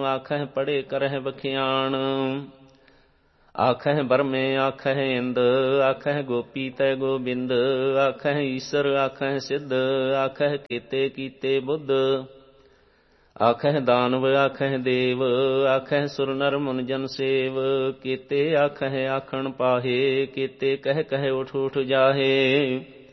ਆਖਹਿ ਪੜੇ ਕਰਹਿ ਬਖਿਆਣ। ਆਖਹਿ ਬਰਮੇ ਆਖਹਿ ਇੰਦ ਆਖਹਿ ਗੋਪੀ ਤੈ ਗੋਬਿੰਦ। ਆਖਹਿ ਈਸਰ ਆਖਹਿ ਸਿੱਧ ਆਖਹਿ ਕੀਤੇ ਕੀਤੇ ਬੁੱਧ। ਆਖਹਿ ਦਾਨਵ ਆਖਹਿ ਦੇਵ ਆਖਹਿ ਸੁਰ ਨਰ ਮੁਨ ਜਨ ਸੇਵ। ਕੀਤੇ ਆਖਹਿ ਆਖਣ ਪਾਹੇ ਕੀਤੇ ਕਹਿ ਕਹਿ ਉਠ ਉਠ ਜਾਹੇ।